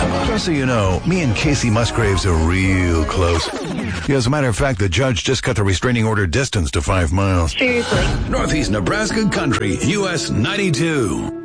Just so you know, me and Casey Musgraves are real close. As a matter of fact, the judge just cut the restraining order distance to 5 miles. Seriously. Northeast Nebraska Country, US 92.